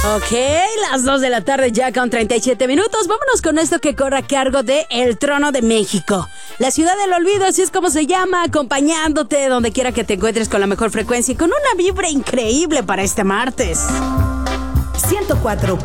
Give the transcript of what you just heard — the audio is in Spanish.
Ok, las 2 de la tarde ya con 37 minutos. Vámonos con esto que corre a cargo de El Trono de México. La ciudad del olvido, así es como se llama, acompañándote donde quiera que te encuentres con la mejor frecuencia y con una vibra increíble para este martes. 104.